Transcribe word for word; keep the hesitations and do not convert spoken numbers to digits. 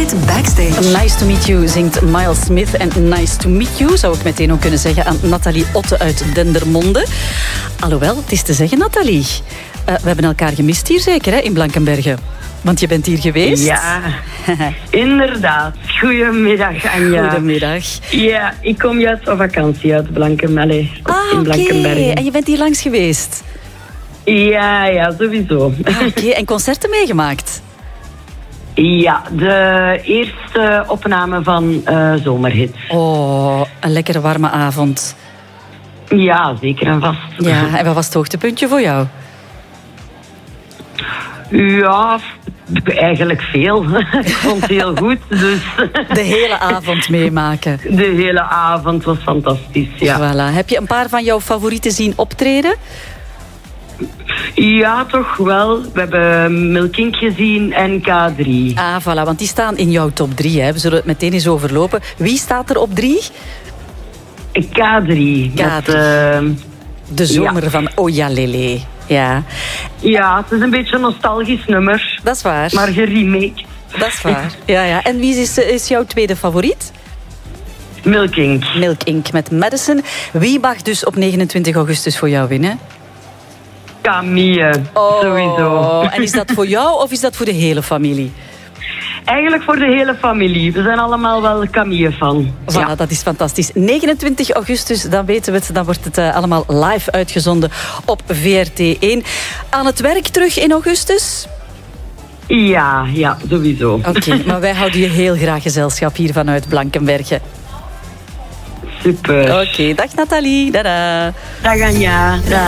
Hit Backstage. Nice to meet you zingt Miles Smith. En nice to meet you zou ik meteen ook kunnen zeggen aan Nathalie Otte uit Dendermonde. Alhoewel, het is te zeggen, Nathalie. Uh, we hebben elkaar gemist hier zeker, hè, in Blankenberge. Want je bent hier geweest. Ja, inderdaad. Goedemiddag, Anja. Goedemiddag. Ja, ik kom juist van vakantie uit Blankenberge. Ah, in oké. Blankenberge. En je bent hier langs geweest? Ja, ja, sowieso. Ah, oké. Okay. En concerten meegemaakt? Ja, de eerste opname van uh, Zomerhit. Oh, een lekkere warme avond. Ja, zeker en vast. Ja, en wat was het hoogtepuntje voor jou? Ja, eigenlijk veel. Ik vond het heel goed. Dus. De hele avond meemaken. De hele avond was fantastisch, ja. Voilà. Heb je een paar van jouw favorieten zien optreden? Ja, toch wel. We hebben Milkink gezien en K drie. Ah, voilà, want die staan in jouw top drie. Hè. We zullen het meteen eens overlopen. Wie staat er op drie? K drie. K drie. Met, uh, de zomer ja. van Oja Lele. Ja. Ja, het is een beetje een nostalgisch nummer. Dat is waar. Maar geremaked. Dat is waar. Ja, ja. En wie is, is jouw tweede favoriet? Milkink. Milkink met Madison. Wie mag dus op negenentwintig augustus voor jou winnen? Camille, oh, sowieso. En is dat voor jou of is dat voor de hele familie? Eigenlijk voor de hele familie. We zijn allemaal wel Camille-fan. Voilà, ja. Dat is fantastisch. negenentwintig augustus, dan weten we het. Dan wordt het uh, allemaal live uitgezonden op V R T één. Aan het werk terug in augustus? Ja, ja, sowieso. Oké, okay, maar wij houden je heel graag gezelschap hier vanuit Blankenberge. Super. Oké, okay, dag Nathalie. Dada. Dag Anja. Dag.